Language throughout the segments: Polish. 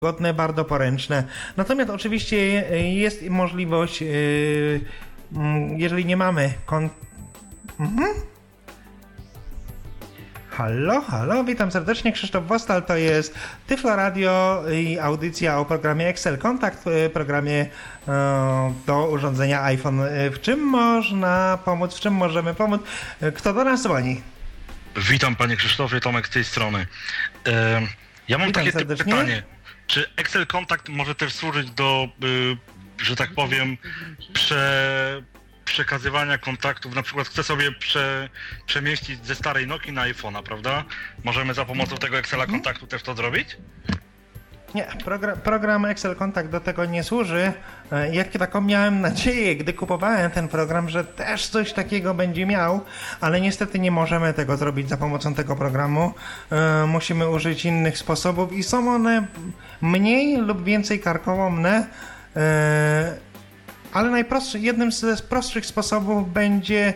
wygodne, bardzo poręczne. Natomiast oczywiście jest możliwość, jeżeli nie mamy Halo, halo, witam serdecznie, Krzysztof Wostal, to jest Tyflo Radio i audycja o programie Excel Kontakt, programie do urządzenia iPhone. W czym można pomóc, w czym możemy pomóc? Kto do nas dzwoni? Witam panie Krzysztofie, Tomek z tej strony. Ja mam Witam takie serdecznie. pytanie. Czy Excel Kontakt może też służyć do, że tak powiem, przekazywania kontaktów? Na przykład chcę sobie przemieścić ze starej Nokii na iPhone'a, prawda? Możemy za pomocą tego Excela Kontaktu też to zrobić? Nie, program Excel Kontakt do tego nie służy. Jak taką miałem nadzieję, gdy kupowałem ten program, że też coś takiego będzie miał, ale niestety nie możemy tego zrobić za pomocą tego programu. Musimy użyć innych sposobów i są one mniej lub więcej karkołomne, ale jednym z prostszych sposobów będzie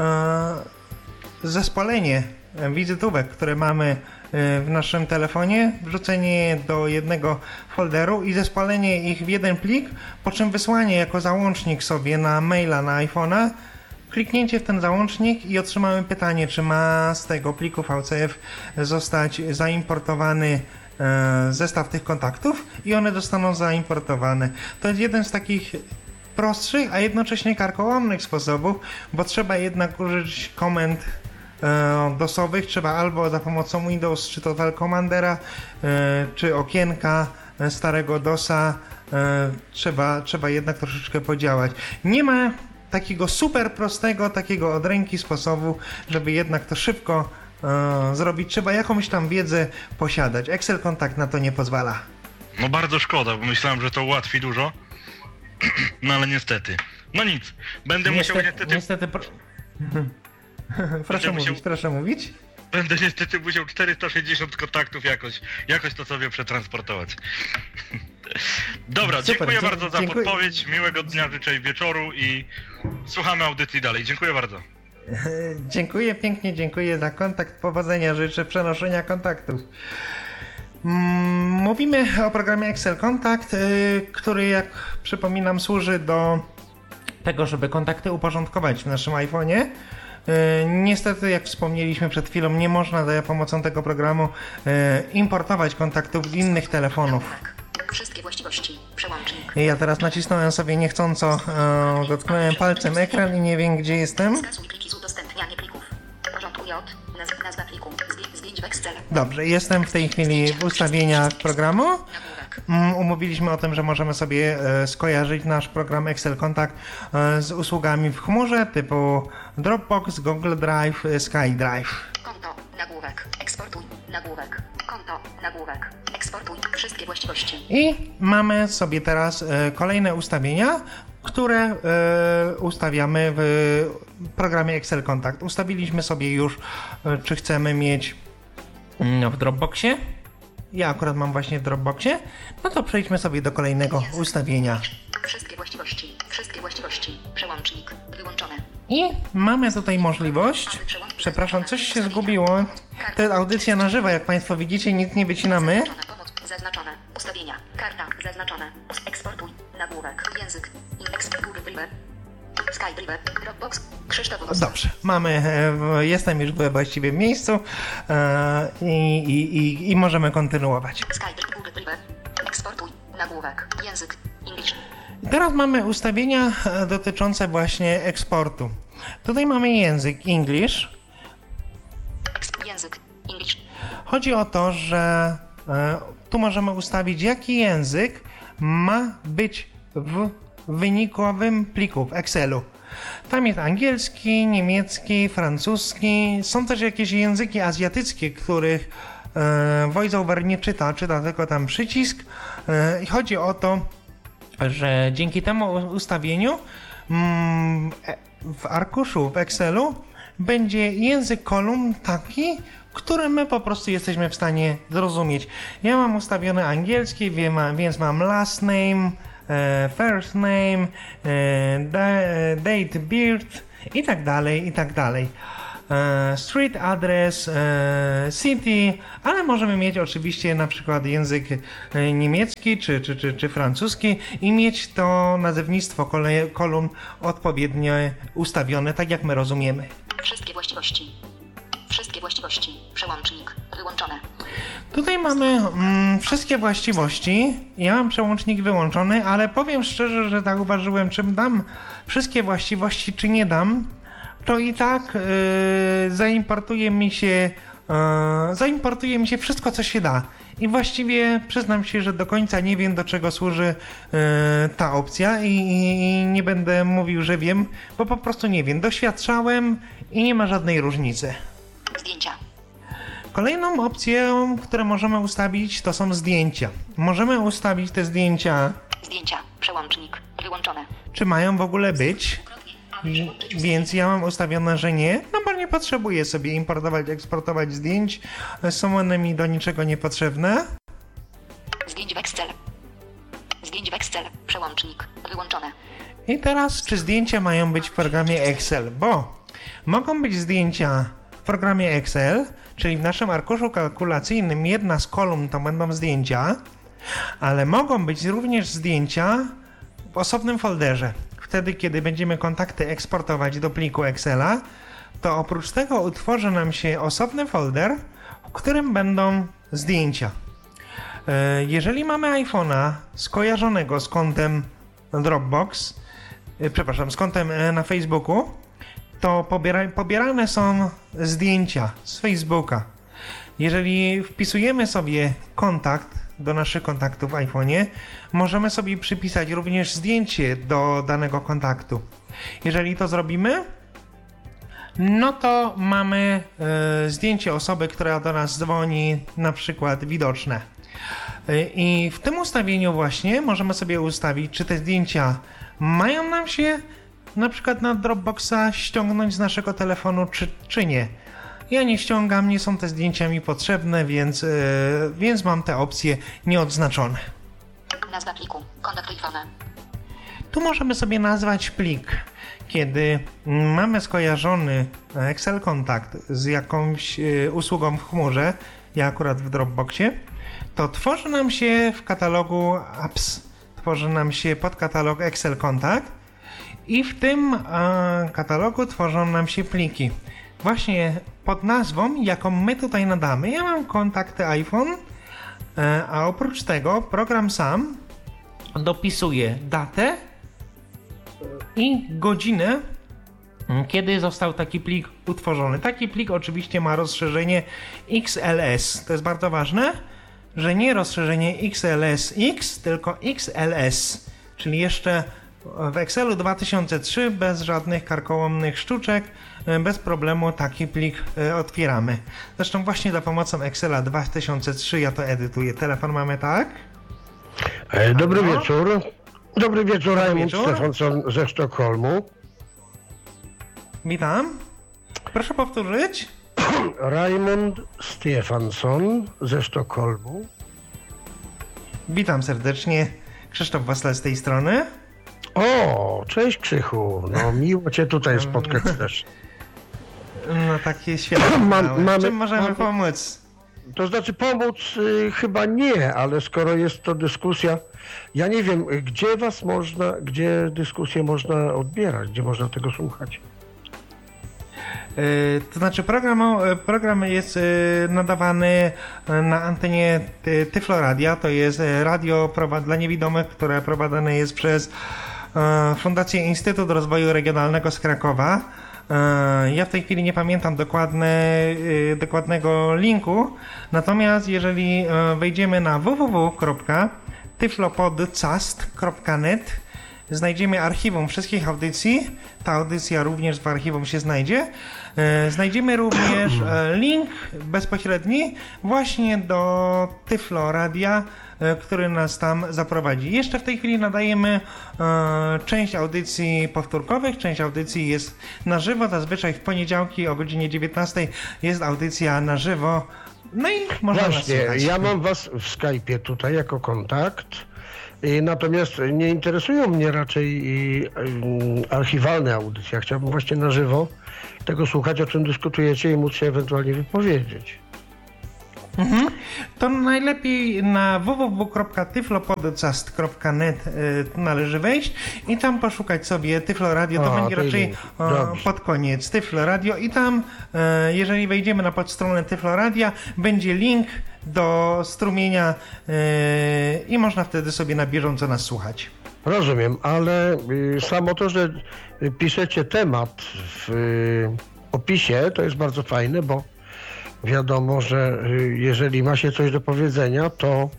zespolenie wizytówek, które mamy w naszym telefonie, wrzucenie je do jednego folderu i zespolenie ich w jeden plik, po czym wysłanie jako załącznik sobie na maila na iPhone'a, kliknięcie w ten załącznik i otrzymamy pytanie, czy ma z tego pliku VCF zostać zaimportowany zestaw tych kontaktów i one zostaną zaimportowane. To jest jeden z takich prostszych, a jednocześnie karkołomnych sposobów, bo trzeba jednak użyć komend DOS-owych, trzeba albo za pomocą Windows, czy to File Commandera, czy okienka starego DOS-a, trzeba jednak troszeczkę podziałać. Nie ma takiego super prostego, takiego od ręki sposobu, żeby jednak to szybko zrobić. Trzeba jakąś tam wiedzę posiadać. Excel Kontakt na to nie pozwala. No bardzo szkoda, bo myślałem, że to ułatwi dużo. No ale niestety. No nic, będę musiał niestety... Proszę mówić. Będę niestety musiał 460 kontaktów jakoś to sobie przetransportować. Dobra, Super, dziękuję bardzo za podpowiedź, miłego dnia życzę i wieczoru i słuchamy audycji dalej. Dziękuję bardzo. Dziękuję, pięknie dziękuję za kontakt, powodzenia życzę, przenoszenia kontaktów. Mówimy o programie Excel Kontakt, który, jak przypominam, służy do tego, żeby kontakty uporządkować w naszym iPhone'ie. Niestety, jak wspomnieliśmy przed chwilą, nie można za pomocą tego programu importować kontaktów z innych telefonów. Wszystkie właściwości. Przełącznik. Ja teraz nacisnąłem sobie niechcąco, dotknąłem palcem ekran i nie wiem, gdzie jestem. Skasuj pliki z udostępniania plików. Porządku J. Nazwa pliku. Zdjęć w Excel. Dobrze, jestem w tej chwili w ustawieniach programu. Umówiliśmy o tym, że możemy sobie skojarzyć nasz program Excel Kontakt z usługami w chmurze typu Dropbox, Google Drive, SkyDrive. Konto. Nagłówek. Eksportuj. Nagłówek. Konto. Nagłówek. Eksportuj. Wszystkie właściwości. I mamy sobie teraz kolejne ustawienia, które ustawiamy w programie Excel Kontakt. Ustawiliśmy sobie już, czy chcemy mieć w Dropboxie. Ja akurat mam właśnie w Dropboxie. No to przejdźmy sobie do kolejnego ustawienia. Wszystkie właściwości. Wszystkie właściwości. Przełącznik. Wyłączone. I mamy tutaj możliwość. Przepraszam, coś się zgubiło. To jest audycja na żywo, jak Państwo widzicie, nic nie wycinamy. Zaznaczone. Pomoc. Zaznaczone. Ustawienia. Karta. Zaznaczone. Eksportuj. Nagłówek. Język. Google Drive. SkyDrive. Dropbox. Krzysztof Wostal. Dobrze, jestem już we właściwym miejscu i możemy kontynuować. SkyDrive. Google Drive. Eksportuj. Nagłówek. Język. English. Teraz mamy ustawienia dotyczące właśnie eksportu. Tutaj mamy język English. Język. English. Chodzi o to, że tu możemy ustawić, jaki język ma być w wynikowym pliku w Excelu. Tam jest angielski, niemiecki, francuski. Są też jakieś języki azjatyckie, których VoiceOver nie czyta tylko tam przycisk. I chodzi o to, że dzięki temu ustawieniu w arkuszu w Excelu będzie język kolumn taki, który my po prostu jesteśmy w stanie zrozumieć. Ja mam ustawiony angielski, więc mam last name, first name, date birth i tak dalej, i tak dalej. street address, city, ale możemy mieć oczywiście na przykład język niemiecki czy francuski i mieć to nazewnictwo kolumn odpowiednio ustawione, tak jak my rozumiemy. Wszystkie właściwości. Wszystkie właściwości. Przełącznik. Wyłączone. Tutaj mamy wszystkie właściwości. Ja mam przełącznik wyłączony, ale powiem szczerze, że tak uważyłem, czym dam wszystkie właściwości, czy nie dam, to i tak zaimportuje mi się wszystko, co się da. I właściwie przyznam się, że do końca nie wiem, do czego służy ta opcja i nie będę mówił, że wiem, bo po prostu nie wiem. Doświadczałem i nie ma żadnej różnicy. Zdjęcia. Kolejną opcją, które możemy ustawić, to są zdjęcia. Możemy ustawić te zdjęcia, Zdjęcia. Przełącznik. Wyłączone. czy mają w ogóle być, więc ja mam ustawione, że nie, no bo nie potrzebuję sobie importować, eksportować zdjęć, są one mi do niczego niepotrzebne. Zdjęć w Excel. Zdjęć w Excel. Przełącznik. Wyłączone. I teraz, czy zdjęcia mają być w programie Excel, bo mogą być zdjęcia w programie Excel, czyli w naszym arkuszu kalkulacyjnym jedna z kolumn to będą zdjęcia, ale mogą być również zdjęcia w osobnym folderze. Wtedy, kiedy będziemy kontakty eksportować do pliku Excela, to oprócz tego utworzy nam się osobny folder, w którym będą zdjęcia. Jeżeli mamy iPhone'a skojarzonego z kontem Dropbox, z kontem na Facebooku, to pobierane są zdjęcia z Facebooka. Jeżeli wpisujemy sobie kontakt do naszych kontaktów w iPhone'ie, możemy sobie przypisać również zdjęcie do danego kontaktu. Jeżeli to zrobimy, no to mamy zdjęcie osoby, która do nas dzwoni, na przykład widoczne. I w tym ustawieniu właśnie możemy sobie ustawić, czy te zdjęcia mają nam się na przykład na Dropboxa ściągnąć z naszego telefonu, czy nie. Ja nie ściągam, nie są te zdjęcia mi potrzebne, więc mam te opcje nieodznaczone. Nazwa pliku. Kontakt iPhone. Tu możemy sobie nazwać plik. Kiedy mamy skojarzony Excel kontakt z jakąś usługą w chmurze, ja akurat w Dropboxie, to tworzy nam się w katalogu apps, tworzy nam się podkatalog Excel kontakt i w tym katalogu tworzą nam się pliki. Właśnie pod nazwą, jaką my tutaj nadamy. Ja mam kontakty iPhone, a oprócz tego program sam dopisuje datę i godzinę, kiedy został taki plik utworzony. Taki plik oczywiście ma rozszerzenie XLS. To jest bardzo ważne, że nie rozszerzenie XLSX, tylko XLS, czyli jeszcze w Excelu 2003 bez żadnych karkołomnych sztuczek, bez problemu taki plik otwieramy. Zresztą właśnie za pomocą Excela 2003 ja to edytuję. Telefon mamy, tak? Dobry wieczór. Dobry wieczór, Dobry Raymond wieczór. Stefansson ze Sztokholmu. Witam. Proszę powtórzyć. Raymond Stefansson ze Sztokholmu. Witam serdecznie. Krzysztof Wasle z tej strony. O, cześć Krzychu. No miło cię tutaj spotkać też. No takie świetne. Czym możemy pomóc? To znaczy pomóc chyba nie, ale skoro jest to dyskusja, ja nie wiem, gdzie dyskusję można odbierać, gdzie można tego słuchać. To znaczy program jest nadawany na antenie Tyfloradia, to jest radio dla niewidomych, które prowadzone jest przez Fundację Instytut Rozwoju Regionalnego z Krakowa. Ja w tej chwili nie pamiętam dokładnego linku, natomiast jeżeli wejdziemy na www.tyflopodcast.net, znajdziemy archiwum wszystkich audycji. Ta audycja również w archiwum się znajdzie. Znajdziemy również link bezpośredni właśnie do Tyfloradia, który nas tam zaprowadzi. Jeszcze w tej chwili nadajemy część audycji powtórkowych, część audycji jest na żywo. Zazwyczaj w poniedziałki o godzinie 19 jest audycja na żywo. No i można nas Właśnie, słuchać. ja mam was w Skype'ie tutaj jako kontakt. Natomiast nie interesują mnie raczej archiwalne audycje. Ja chciałbym właśnie na żywo tego słuchać, o czym dyskutujecie i móc się ewentualnie wypowiedzieć. To najlepiej na www.tyflopodcast.net należy wejść i tam poszukać sobie Tyflo Radio, to będzie raczej pod koniec Tyflo Radio i tam, jeżeli wejdziemy na podstronę Tyflo Radia, będzie link do strumienia i można wtedy sobie na bieżąco nas słuchać. Rozumiem, ale samo to, że piszecie temat w opisie, to jest bardzo fajne, bo wiadomo, że jeżeli ma się coś do powiedzenia, to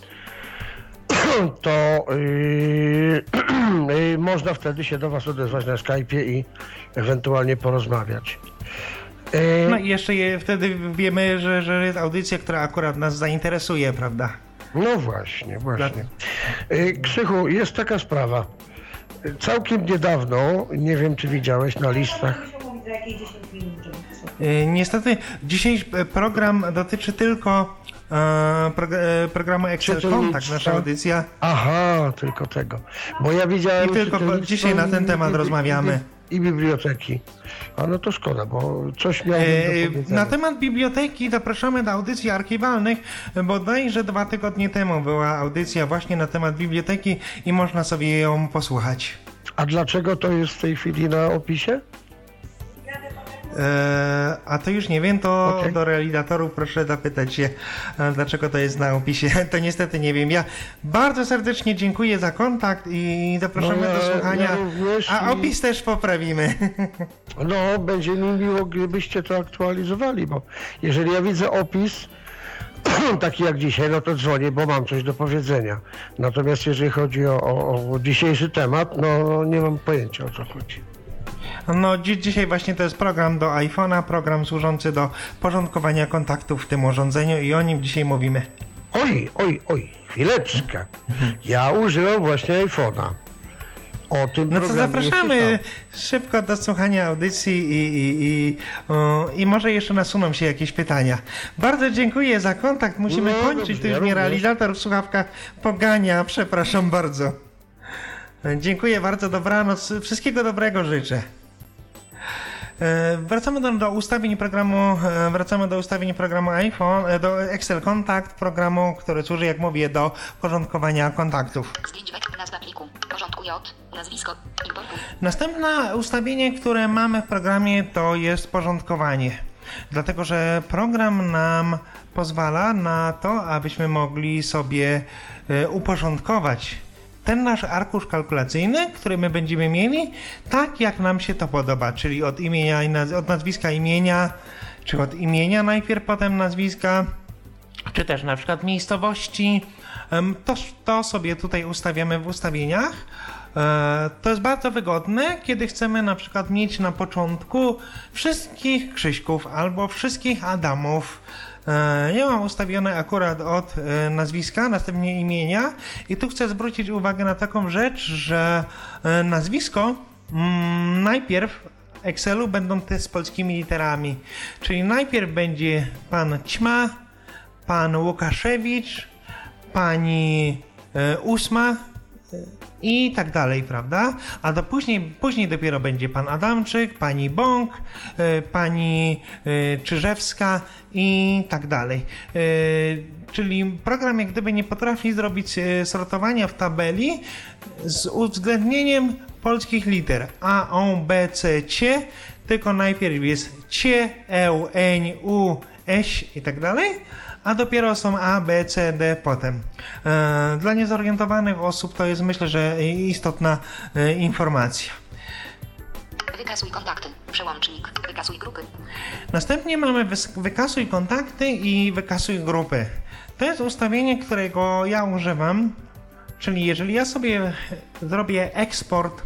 można wtedy się do was odezwać na Skype'ie i ewentualnie porozmawiać. No i jeszcze wtedy wiemy, że jest audycja, która akurat nas zainteresuje, prawda? No właśnie. Krzychu, jest taka sprawa. Całkiem niedawno, nie wiem czy widziałeś na listach. Niestety dzisiejszy program dotyczy tylko programu Excel Kontakt, nasza audycja. Aha, tylko tego. Bo ja widziałem... I tylko dzisiaj na ten temat rozmawiamy. I biblioteki. A no to szkoda, bo coś miałem do powiedzenia. Na temat biblioteki zapraszamy do audycji archiwalnych. Bodajże 2 tygodnie temu była audycja właśnie na temat biblioteki i można sobie ją posłuchać. A dlaczego to jest w tej chwili na opisie? A to już nie wiem, to Okay. do realizatorów proszę zapytać się, dlaczego to jest na opisie. To niestety nie wiem. Ja bardzo serdecznie dziękuję za kontakt i zapraszamy do słuchania. A opis też poprawimy. No, będzie mi miło, gdybyście to aktualizowali, bo jeżeli ja widzę opis taki jak dzisiaj, no to dzwonię, bo mam coś do powiedzenia. Natomiast jeżeli chodzi o dzisiejszy temat, no nie mam pojęcia, o co chodzi. No dzisiaj właśnie to jest program do iPhone'a, program służący do porządkowania kontaktów w tym urządzeniu i o nim dzisiaj mówimy. Oj, chwileczkę. Ja używam właśnie iPhone'a. O tym no to zapraszamy czytam. szybko do słuchania audycji i może jeszcze nasuną się jakieś pytania. Bardzo dziękuję za kontakt. Musimy kończyć. Dobrze, Tu już mnie realizator w słuchawkach pogania. Przepraszam bardzo. Dziękuję bardzo. Dobranoc. Wszystkiego dobrego życzę. Wracamy do ustawień programu iPhone, do Excel Kontakt, programu, który służy, jak mówię, do porządkowania kontaktów. Zdjęć nazwa pliku. Porządku J. Nazwisko. Importu. Następne ustawienie, które mamy w programie, to jest porządkowanie. Dlatego, że program nam pozwala na to, abyśmy mogli sobie uporządkować ten nasz arkusz kalkulacyjny, który my będziemy mieli, tak jak nam się to podoba, czyli od nazwiska imienia, czy od imienia najpierw, potem nazwiska, czy też na przykład miejscowości. To sobie tutaj ustawiamy w ustawieniach. To jest bardzo wygodne, kiedy chcemy na przykład mieć na początku wszystkich Krzyśków albo wszystkich Adamów. Ja mam ustawione akurat od nazwiska, następnie imienia i tu chcę zwrócić uwagę na taką rzecz, że nazwisko najpierw w Excelu będą te z polskimi literami, czyli najpierw będzie pan Ćma, pan Łukaszewicz, pani Ósma i tak dalej, prawda? A później dopiero będzie pan Adamczyk, pani Bąk, pani Czyżewska i tak dalej. Czyli program jak gdyby nie potrafi zrobić sortowania w tabeli z uwzględnieniem polskich liter A, O, B, C, C, tylko najpierw jest C, E, N, U, S i tak dalej, a dopiero są A, B, C, D potem. Dla niezorientowanych osób to jest, myślę, że istotna informacja. Wykasuj kontakty. Przełącznik. Wykasuj grupy. Następnie mamy wykasuj kontakty i wykasuj grupy. To jest ustawienie, którego ja używam, czyli jeżeli ja sobie zrobię eksport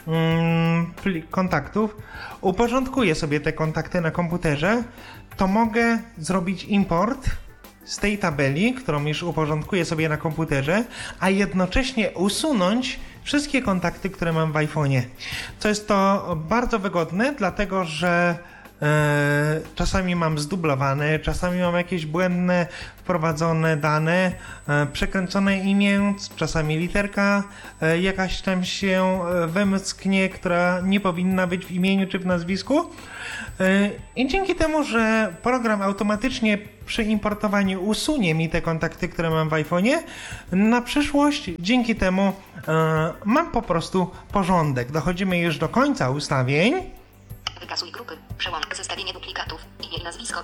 kontaktów, uporządkuję sobie te kontakty na komputerze, to mogę zrobić import z tej tabeli, którą już uporządkuję sobie na komputerze, a jednocześnie usunąć wszystkie kontakty, które mam w iPhone'ie. Co jest to bardzo wygodne, dlatego że Czasami mam zdublowane, czasami mam jakieś błędne wprowadzone dane, przekręcone imię, czasami literka jakaś tam się wymsknie, która nie powinna być w imieniu czy w nazwisku. I dzięki temu, że program automatycznie przy importowaniu usunie mi te kontakty, które mam w iPhone'ie, na przyszłość dzięki temu mam po prostu porządek. Dochodzimy już do końca ustawień. Wykasuj grupy. Przełącz zestawienie duplikatów. Imię i nazwisko.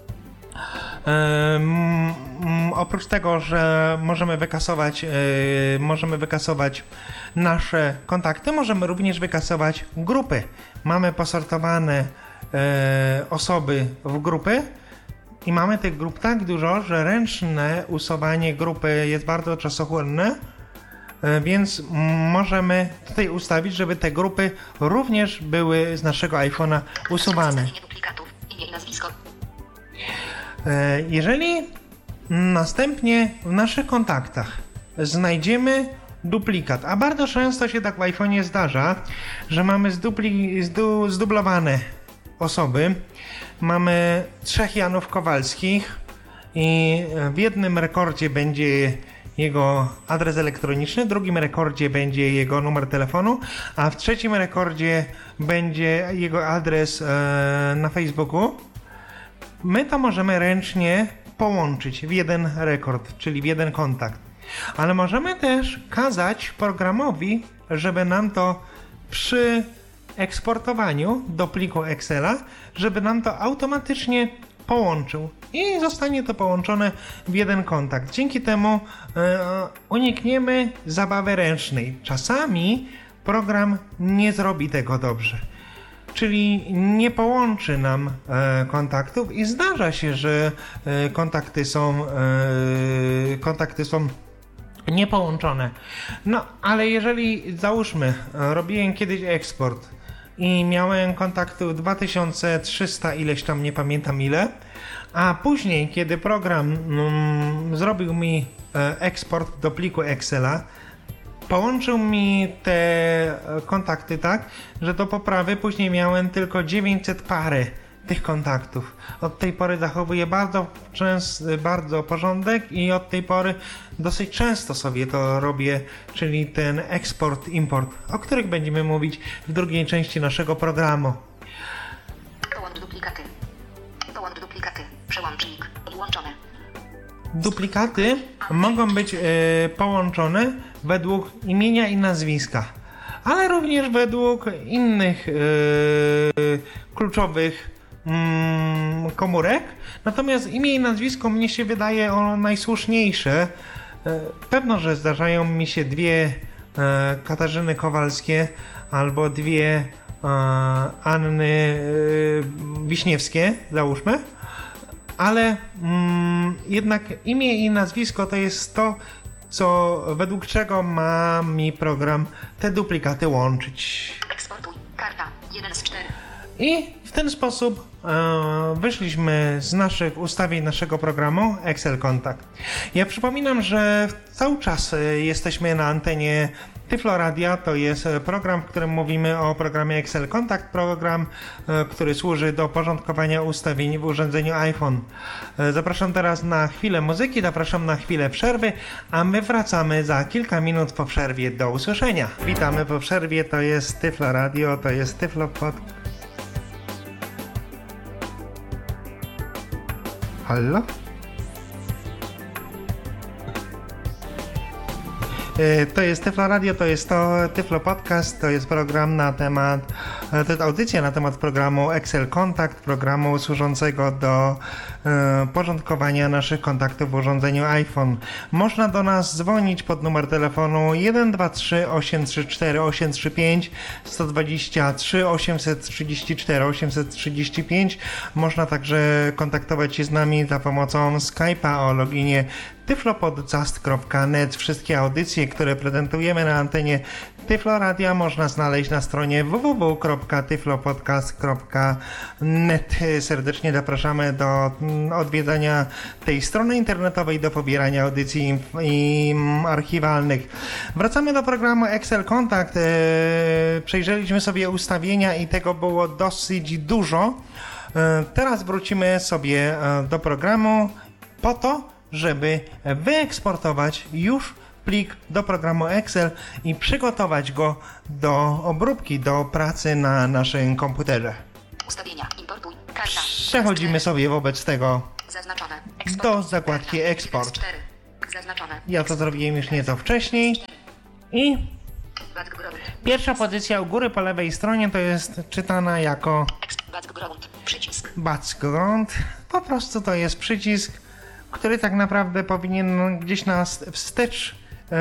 Oprócz tego, że możemy wykasować nasze kontakty, możemy również wykasować grupy. Mamy posortowane osoby w grupy i mamy tych grup tak dużo, że ręczne usuwanie grupy jest bardzo czasochłonne, więc możemy tutaj ustawić, żeby te grupy również były z naszego iPhone'a usuwane. Zestawienie duplikatów. Imię i nazwisko. Jeżeli następnie w naszych kontaktach znajdziemy duplikat, a bardzo często się tak w iPhone'ie zdarza, że mamy zdublowane osoby, mamy 3 Janów Kowalskich i w jednym rekordzie będzie jego adres elektroniczny, w drugim rekordzie będzie jego numer telefonu, a w trzecim rekordzie będzie jego adres na Facebooku. My to możemy ręcznie połączyć w jeden rekord, czyli w jeden kontakt. Ale możemy też kazać programowi, żeby nam to przy eksportowaniu do pliku Excela, żeby nam to automatycznie połączył i zostanie to połączone w jeden kontakt. Dzięki temu unikniemy zabawy ręcznej. Czasami program nie zrobi tego dobrze, czyli nie połączy nam kontaktów i zdarza się, że kontakty są niepołączone. No, ale jeżeli załóżmy, robiłem kiedyś eksport i miałem kontaktów 2300 ileś tam, nie pamiętam ile, a później, kiedy program zrobił mi eksport do pliku Excela, połączył mi te kontakty tak, że do poprawy później miałem tylko 900 parę tych kontaktów. Od tej pory zachowuję bardzo porządek i od tej pory dosyć często sobie to robię, czyli ten eksport, import, o których będziemy mówić w drugiej części naszego programu. Połącz duplikaty. Połącz duplikaty. Przełącznik. Włączone. Duplikaty mogą być połączone według imienia i nazwiska, ale również według innych kluczowych komórek. Natomiast imię i nazwisko mnie się wydaje najsłuszniejsze. Pewno, że zdarzają mi się 2 Katarzyny Kowalskie albo 2 Anny Wiśniewskie, załóżmy. Ale jednak imię i nazwisko to jest to, według czego ma mi program te duplikaty łączyć. Eksportuj. Karta. 1 z 4. I w ten sposób wyszliśmy z naszych ustawień naszego programu Excel Contact. Ja przypominam, że cały czas jesteśmy na antenie Tyflo Radia. To jest program, w którym mówimy o programie Excel Contact, program, który służy do porządkowania ustawień w urządzeniu iPhone. Zapraszam teraz na chwilę muzyki, zapraszam na chwilę przerwy, a my wracamy za kilka minut po przerwie. Do usłyszenia. Witamy po przerwie, to jest Tyflo Radio, to jest Tyflo Podcast. Halo? To jest Tyflo Radio, to jest Tyflo Podcast, to jest program to jest audycja na temat programu Excel Contact, programu służącego do porządkowania naszych kontaktów w urządzeniu iPhone. Można do nas dzwonić pod numer telefonu 123 834 835 123 834 835. Można także kontaktować się z nami za pomocą Skype'a o loginie tyflopodcast.net. Wszystkie audycje, które prezentujemy na antenie Tyflo Radia, można znaleźć na stronie www.tyflopodcast.net. Serdecznie zapraszamy do odwiedzania tej strony internetowej, do pobierania audycji archiwalnych. Wracamy do programu Excel Contact. Przejrzeliśmy sobie ustawienia i tego było dosyć dużo. Teraz wrócimy sobie do programu po to, żeby wyeksportować już plik do programu Excel i przygotować go do obróbki, do pracy na naszym komputerze. Ustawienia. Importuj. Karta. Przechodzimy sobie wobec tego Zaznaczone. do zakładki Karta. Eksport. 4. Zaznaczone. Ja to zrobiłem już nieco wcześniej. I Background. pierwsza pozycja u góry po lewej stronie to jest czytana jako Background. Przycisk. background. Po prostu to jest przycisk, który tak naprawdę powinien gdzieś nas wstecz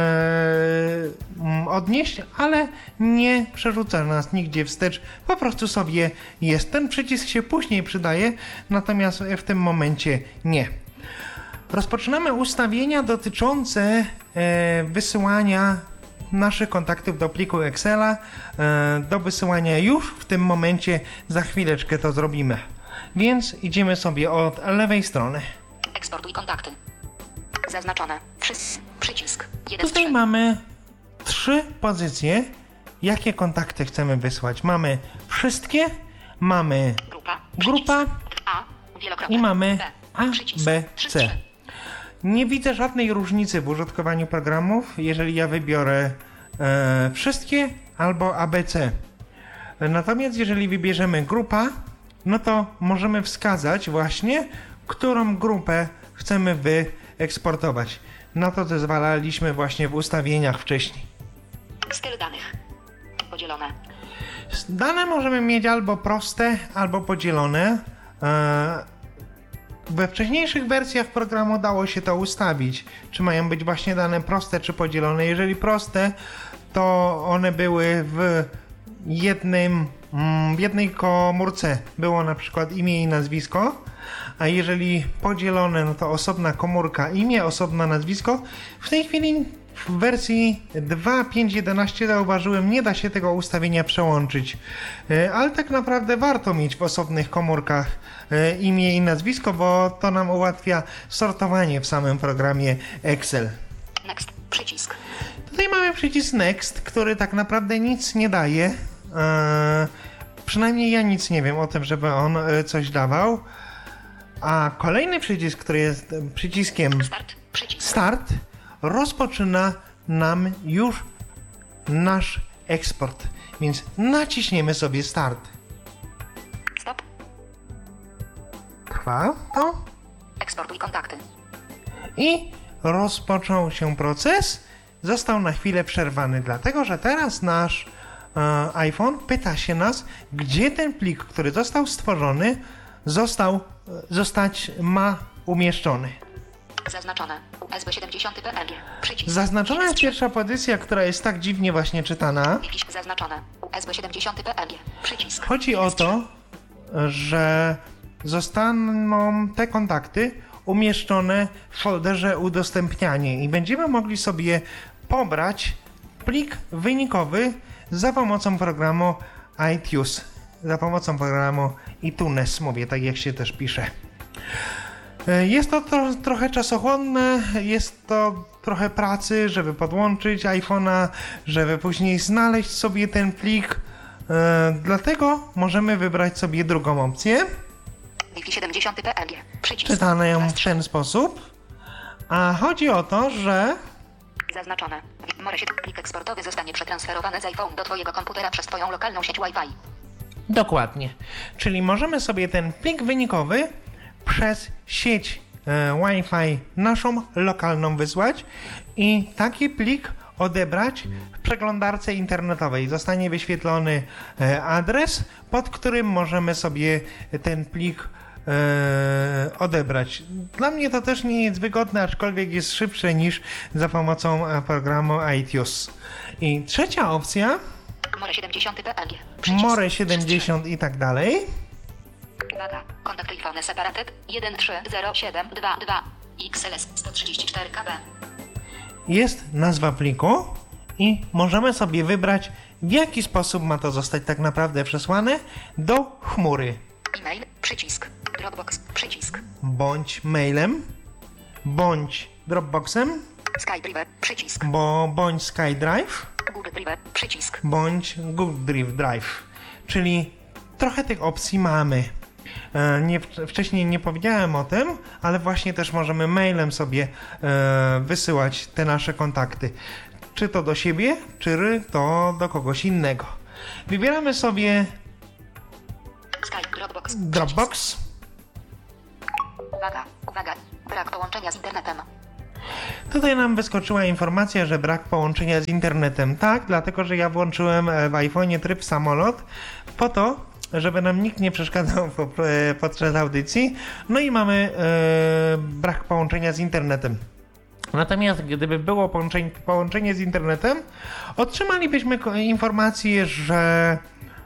odnieść, ale nie przerzuca nas nigdzie wstecz. Po prostu sobie jest. Ten przycisk się później przydaje, natomiast w tym momencie nie. Rozpoczynamy ustawienia dotyczące wysyłania naszych kontaktów do pliku Excela. Do wysyłania już w tym momencie, za chwileczkę to zrobimy. Więc idziemy sobie od lewej strony. Eksportuj kontakty. Zaznaczone. Przycisk. 1 Tutaj mamy 3 pozycje, jakie kontakty chcemy wysłać. Mamy wszystkie, mamy grupa A. Wielokrotne. i mamy B. A, Przycisk. B, 3 C. Nie widzę żadnej różnicy w użytkowaniu programów, jeżeli ja wybiorę wszystkie albo ABC. Natomiast jeżeli wybierzemy grupa, no to możemy wskazać właśnie, którą grupę chcemy wyeksportować. Na to zezwalaliśmy właśnie w ustawieniach wcześniej. Styl danych. Podzielone. Dane możemy mieć albo proste, albo podzielone. We wcześniejszych wersjach programu dało się to ustawić, czy mają być właśnie dane proste, czy podzielone. Jeżeli proste, to one były w jednej komórce. Było na przykład imię i nazwisko, a jeżeli podzielone, no to osobna komórka imię, osobne nazwisko. W tej chwili w wersji 2.5.11 zauważyłem, nie da się tego ustawienia przełączyć, ale tak naprawdę warto mieć w osobnych komórkach imię i nazwisko, bo to nam ułatwia sortowanie w samym programie Excel. Next. Przycisk. Tutaj mamy przycisk Next, który tak naprawdę nic nie daje. Przynajmniej ja nic nie wiem o tym, żeby on coś dawał. A kolejny przycisk, który jest przyciskiem Start. Przycisk. Start, rozpoczyna nam już nasz eksport. Więc naciśniemy sobie Start. Stop. Trwa to Eksportuj kontakty. i rozpoczął się proces. Został na chwilę przerwany, dlatego że teraz nasz iPhone pyta się nas, gdzie ten plik, który został stworzony, ma umieszczony. Zaznaczone. USB 70 PNG. Przycisk. Zaznaczona jest pierwsza pozycja, która jest tak dziwnie właśnie czytana. Zaznaczone. USB 70 PNG. Przycisk. Chodzi o to, że zostaną te kontakty umieszczone w folderze udostępnianie i będziemy mogli sobie pobrać plik wynikowy za pomocą programu iTunes, za pomocą programu iTunes, mówię tak jak się też pisze. Jest to trochę czasochłonne, jest to trochę pracy, żeby podłączyć iPhone'a, żeby później znaleźć sobie ten plik, dlatego możemy wybrać sobie drugą opcję, Wi-Fi 70 PNG. Przycisk. czytane ją w ten sposób, a chodzi o to, że Zaznaczone. Plik eksportowy zostanie przetransferowany z iPhone do Twojego komputera przez Twoją lokalną sieć Wi-Fi. dokładnie, czyli możemy sobie ten plik wynikowy przez sieć Wi-Fi naszą lokalną wysłać i taki plik odebrać w przeglądarce internetowej. Zostanie wyświetlony adres, pod którym możemy sobie ten plik odebrać. Dla mnie to też nie jest wygodne, aczkolwiek jest szybsze niż za pomocą programu iTunes. I trzecia opcja, More 70 PNG. Przycisk. More 70 i tak dalej. Uwaga. Kontakt iPhone separated 130722 XLS 134 KB. Jest nazwa pliku i możemy sobie wybrać, w jaki sposób ma to zostać tak naprawdę przesłane do chmury. E-mail. Przycisk. Dropbox. Przycisk. Bądź mailem, bądź Dropboxem, SkyDrive. Przycisk. bądź SkyDrive, Google Drive. Przycisk. bądź Google Drive. Czyli trochę tych opcji mamy. Wcześniej nie powiedziałem o tym, ale właśnie też możemy mailem sobie wysyłać te nasze kontakty. Czy to do siebie, czy to do kogoś innego. Wybieramy sobie Skype, Dropbox. Dropbox. Uwaga, brak połączenia z internetem. Tutaj nam wyskoczyła informacja, że brak połączenia z internetem. Tak, dlatego że ja włączyłem w iPhone'ie tryb samolot po to, żeby nam nikt nie przeszkadzał podczas audycji. No i mamy brak połączenia z internetem. Natomiast gdyby było połączenie z internetem, otrzymalibyśmy informację, że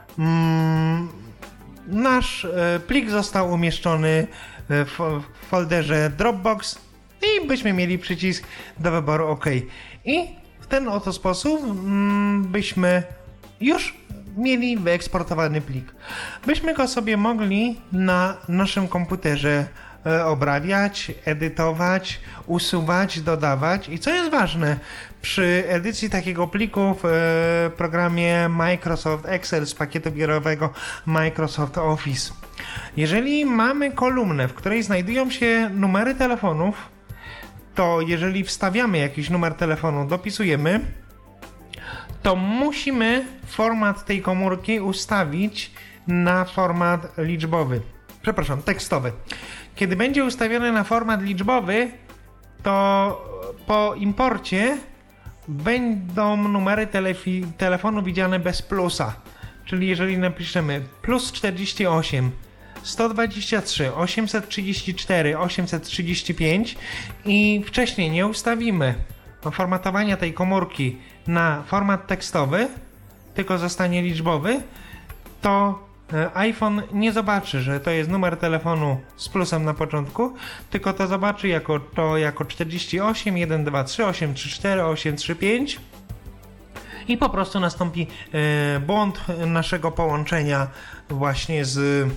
nasz plik został umieszczony w folderze Dropbox i byśmy mieli przycisk do wyboru OK. I w ten oto sposób byśmy już mieli wyeksportowany plik. Byśmy go sobie mogli na naszym komputerze obrabiać, edytować, usuwać, dodawać i co jest ważne, przy edycji takiego pliku w programie Microsoft Excel z pakietu biurowego Microsoft Office. Jeżeli mamy kolumnę, w której znajdują się numery telefonów, to jeżeli wstawiamy jakiś numer telefonu, dopisujemy, to musimy format tej komórki ustawić na format liczbowy. Przepraszam, tekstowy. Kiedy będzie ustawiony na format liczbowy, to po imporcie będą numery telefonu widziane bez plusa. Czyli jeżeli napiszemy plus 48 123 834 835 i wcześniej nie ustawimy formatowania tej komórki na format tekstowy, tylko zostanie liczbowy, to iPhone nie zobaczy, że to jest numer telefonu z plusem na początku, tylko to zobaczy jako 48 123 834 835 i po prostu nastąpi błąd naszego połączenia właśnie z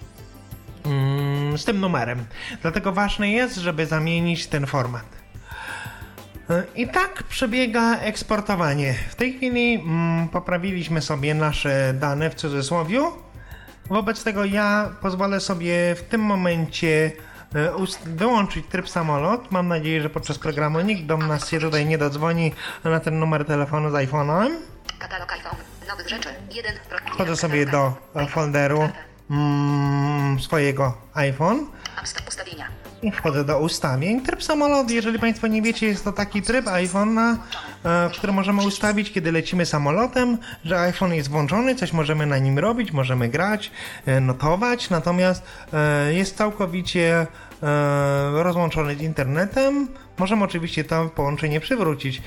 tym numerem. Dlatego ważne jest, żeby zamienić ten format. I tak przebiega eksportowanie. W tej chwili poprawiliśmy sobie nasze dane w cudzysłowiu. Wobec tego ja pozwolę sobie w tym momencie wyłączyć tryb samolot. Mam nadzieję, że podczas programu nikt do nas się tutaj nie dodzwoni na ten numer telefonu z iPhone'em. Katalog iPhone. Nowych rzeczy. 1. Wchodzę sobie do folderu swojego iPhone. Ustawienia. I wchodzę do ustawień. Tryb samolot, jeżeli Państwo nie wiecie, jest to taki tryb iPhone'a, który możemy ustawić, kiedy lecimy samolotem, że iPhone jest włączony, coś możemy na nim robić, możemy grać, notować, natomiast jest całkowicie rozłączony z internetem. Możemy oczywiście to połączenie przywrócić.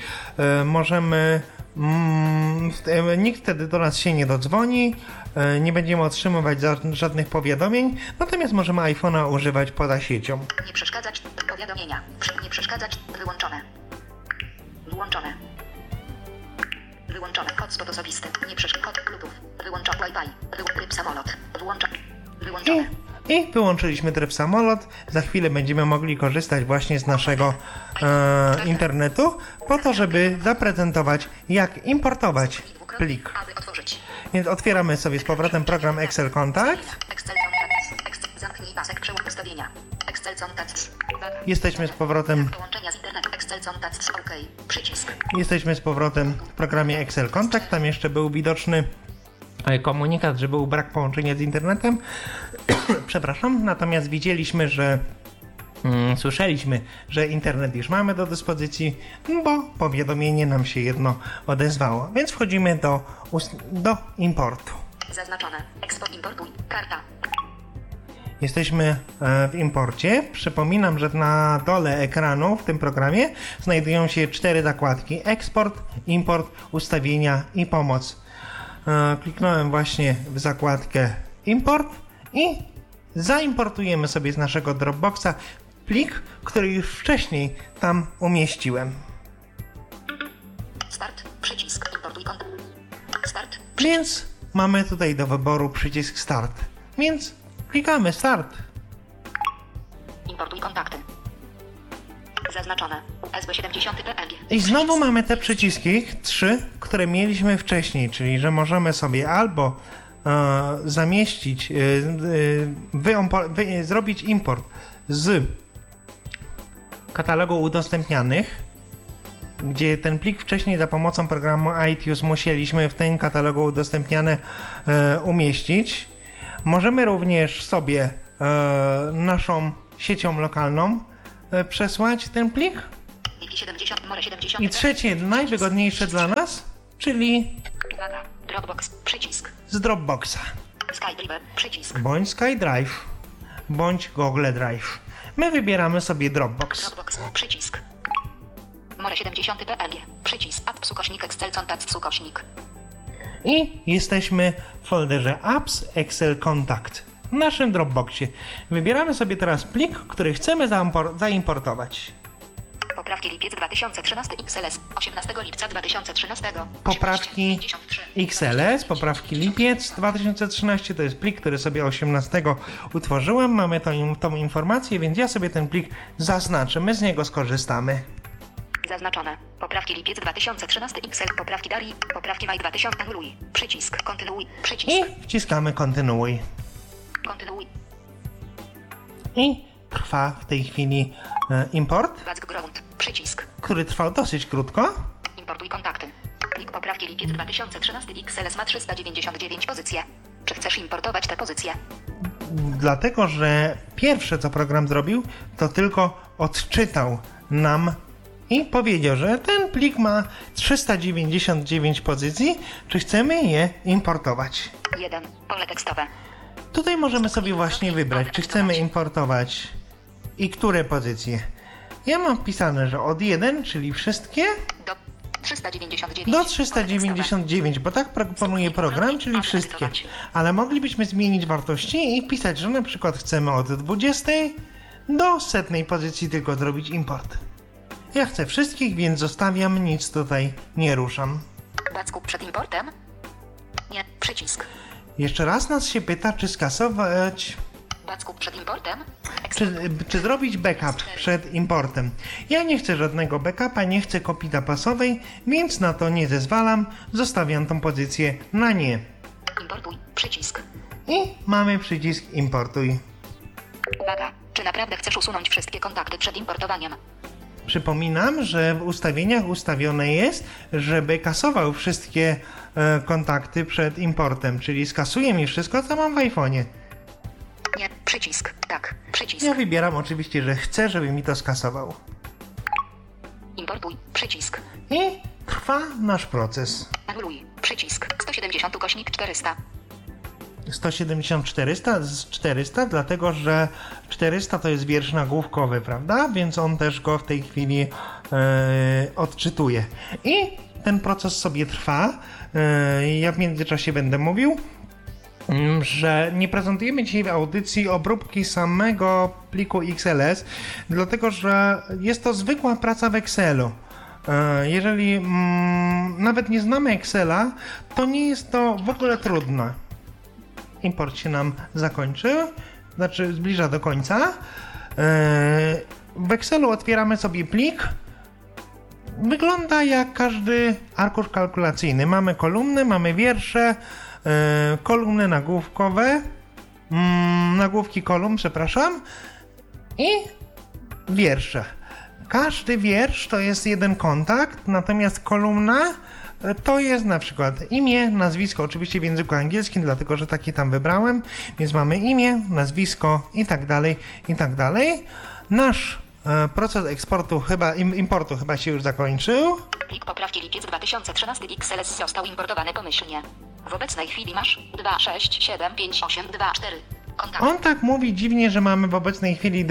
Nikt wtedy do nas się nie dodzwoni, nie będziemy otrzymywać żadnych powiadomień, natomiast możemy iPhone'a używać poza siecią. Nie przeszkadzać. Powiadomienia. Nie przeszkadzać. Wyłączone. Włączone. Wyłączone. Hotspot osobisty. Nie przeszkadzać. Kod Bluetooth. Wyłączone. Wi-Fi. Tryb samolot. Wyłączone. Wyłączone. I wyłączyliśmy tryb samolot. Za chwilę będziemy mogli korzystać właśnie z naszego internetu po to, żeby zaprezentować, jak importować plik. Aby otworzyć. Więc otwieramy sobie z powrotem program Excel Contact. Excel Contact. Zamknij pasek przełom ustawienia. Excel Contact. Jesteśmy z powrotem. Połączenia z internetem. Excel Contact. OK. Przycisk. Jesteśmy z powrotem w programie Excel Contact. Tam jeszcze był widoczny komunikat, że był brak połączenia z internetem. Przepraszam, natomiast widzieliśmy, że słyszeliśmy, że internet już mamy do dyspozycji, bo powiadomienie nam się jedno odezwało. Więc wchodzimy do importu. Zaznaczone. Eksport importuj. Karta. Jesteśmy w imporcie. Przypominam, że na dole ekranu w tym programie znajdują się 4 zakładki: eksport, import, ustawienia i pomoc. Kliknąłem właśnie w zakładkę import i zaimportujemy sobie z naszego Dropboxa plik, który już wcześniej tam umieściłem. Start. Przycisk. Importuj konto. Start. Więc mamy tutaj do wyboru przycisk Start. Więc klikamy Start. Importuj kontakty. Zaznaczone. USB 70 PNG. I znowu mamy te przyciski, 3, które mieliśmy wcześniej, czyli że możemy sobie albo zamieścić, zrobić import z katalogu udostępnianych, gdzie ten plik wcześniej za pomocą programu iTunes musieliśmy w tym katalogu udostępniane umieścić. Możemy również sobie naszą siecią lokalną przesłać ten plik. I trzecie, najwygodniejsze dla nas, czyli Dropbox, przycisk. z Dropboxa. SkyDrive, przycisk. Bądź SkyDrive, bądź Google Drive. My wybieramy sobie Dropbox. Dropbox, przycisk. More 70 PLG, przycisk. App /, Excel, Contact /. I jesteśmy w folderze Apps, Excel, Contact w naszym Dropboxie. Wybieramy sobie teraz plik, który chcemy zaimportować. Poprawki lipiec 2013 XLS 18 lipca 2013. Poprawki 18, XLS, poprawki lipiec 2013 to jest plik, który sobie 18 utworzyłem. Mamy tą informację, więc ja sobie ten plik zaznaczę. My z niego skorzystamy. Zaznaczone. Poprawki lipiec 2013 XL. Poprawki Darii. Poprawki maj 2000. Anuluj. Przycisk. Kontynuuj. Przycisk. I wciskamy kontynuuj. Kontynuuj. I trwa w tej chwili import, Background. Przycisk. który trwał dosyć krótko. Importuj kontakty. Plik poprawki lipiec 2013 XLS ma 399 pozycje. Czy chcesz importować te pozycje? Dlatego, że pierwsze co program zrobił, to tylko odczytał nam i powiedział, że ten plik ma 399 pozycji, czy chcemy je importować. 1. Pole tekstowe. Tutaj możemy sobie właśnie wybrać, czy chcemy importować i które pozycje. Ja mam wpisane, że od 1, czyli wszystkie, Do 399. do 399, bo tak proponuje program, czyli wszystkie. Ale moglibyśmy zmienić wartości i wpisać, że na przykład chcemy od 20 do 100 pozycji tylko zrobić import. Ja chcę wszystkich, więc zostawiam, nic tutaj nie ruszam. Backup przed importem? Nie. Przycisk. Jeszcze raz nas się pyta, czy skasować, Backup przed importem? czy zrobić backup przed importem. Ja nie chcę żadnego backupa, nie chcę kopii zapasowej, więc na to nie zezwalam, zostawiam tą pozycję na nie. Importuj. Przycisk. I mamy przycisk importuj. Uwaga. Czy naprawdę chcesz usunąć wszystkie kontakty przed importowaniem? Przypominam, że w ustawieniach ustawione jest, żeby kasował wszystkie kontakty przed importem, czyli skasuje mi wszystko, co mam w iPhone'ie. Nie. Przycisk. Tak. Przycisk. Ja wybieram oczywiście, że chcę, żeby mi to skasował. Importuj. Przycisk. I trwa nasz proces. Anuluj. Przycisk. 170 ukośnik 400. 170 400, dlatego że 400 to jest wiersz nagłówkowy, prawda? Więc on też go w tej chwili odczytuje. I ten proces sobie trwa. Ja w międzyczasie będę mówił, że nie prezentujemy dzisiaj w audycji obróbki samego pliku XLS, dlatego że jest to zwykła praca w Excelu. Jeżeli nawet nie znamy Excela, to nie jest to w ogóle trudne. Import się nam zakończył, znaczy zbliża do końca. W Excelu otwieramy sobie plik. Wygląda jak każdy arkusz kalkulacyjny. Mamy kolumny, mamy wiersze, kolumny nagłówkowe, nagłówki kolumn, przepraszam, i wiersze. Każdy wiersz to jest jeden kontakt, natomiast kolumna to jest na przykład imię, nazwisko, oczywiście w języku angielskim, dlatego że takie tam wybrałem, więc mamy imię, nazwisko i tak dalej, i tak dalej. Nasz proces importu chyba się już zakończył. Plik poprawki lipiec 2013 XLS został importowany pomyślnie. W obecnej chwili masz 2, 6, 7, 5, 8, 2, 4. Kontakt. On tak mówi dziwnie, że mamy w obecnej chwili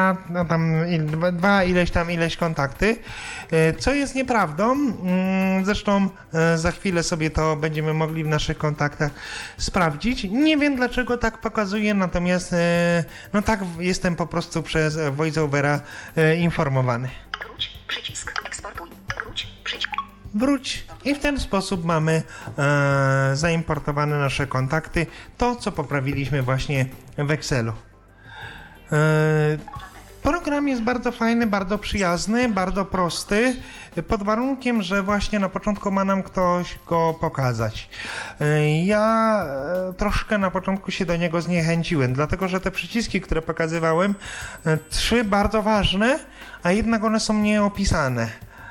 ileś kontakty, co jest nieprawdą. Zresztą za chwilę sobie to będziemy mogli w naszych kontaktach sprawdzić. Nie wiem dlaczego tak pokazuje, natomiast no tak jestem po prostu przez VoiceOvera informowany. Wróć, przycisk, eksportuj, wróć, przycisk. Wróć i w ten sposób mamy zaimportowane nasze kontakty, to co poprawiliśmy właśnie w Excelu. Program jest bardzo fajny, bardzo przyjazny, bardzo prosty, pod warunkiem, że właśnie na początku ma nam ktoś go pokazać. Ja troszkę na początku się do niego zniechęciłem, dlatego że te przyciski, które pokazywałem, 3 bardzo ważne, a jednak one są nieopisane.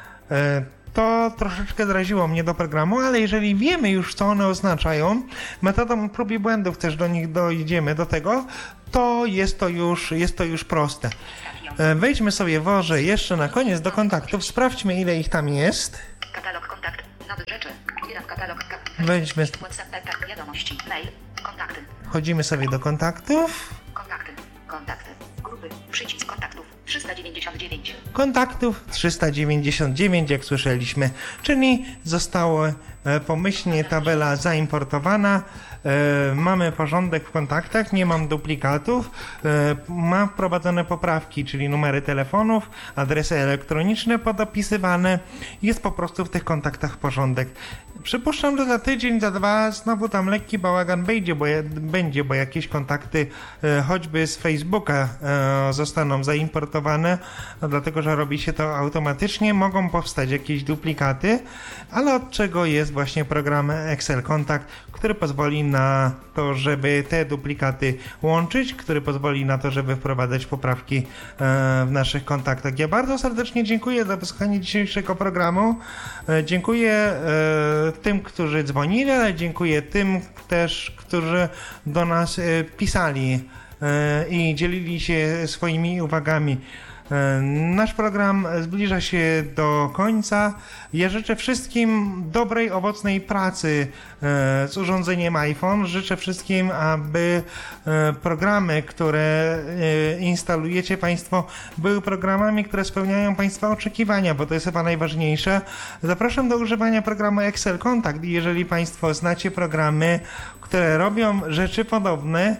To troszeczkę zraziło mnie do programu, ale jeżeli wiemy już, co one oznaczają, metodą prób i błędów też do nich dojdziemy do tego, to jest to już proste. Wejdźmy sobie może jeszcze na koniec do kontaktów, sprawdźmy, ile ich tam jest. Katalog kontakt, nowe rzeczy, katalog, Wejdźmy, WhatsApp, wiadomości, mail, kontakty, chodzimy sobie do kontaktów. kontakty, grupy, przycisk kontaktów, 399. Kontaktów 399, jak słyszeliśmy, czyli została pomyślnie tabela zaimportowana. Mamy porządek w kontaktach, nie mam duplikatów, mam wprowadzone poprawki, czyli numery telefonów, adresy elektroniczne podopisywane, jest po prostu w tych kontaktach porządek. Przypuszczam, że za tydzień, za 2 znowu tam lekki bałagan będzie, bo jakieś kontakty choćby z Facebooka zostaną zaimportowane, dlatego że robi się to automatycznie, mogą powstać jakieś duplikaty, ale od czego jest właśnie program Excel Kontakt, który pozwoli na to, żeby te duplikaty łączyć, który pozwoli na to, żeby wprowadzać poprawki w naszych kontaktach. Ja bardzo serdecznie dziękuję za wysłuchanie dzisiejszego programu. Dziękuję tym, którzy dzwonili, ale dziękuję tym też, którzy do nas pisali i dzielili się swoimi uwagami. Nasz program zbliża się do końca. Ja życzę wszystkim dobrej, owocnej pracy z urządzeniem iPhone. Życzę wszystkim, aby programy, które instalujecie Państwo, były programami, które spełniają Państwa oczekiwania, bo to jest chyba najważniejsze. Zapraszam do używania programu Excel Kontakt. Jeżeli Państwo znacie programy, które robią rzeczy podobne,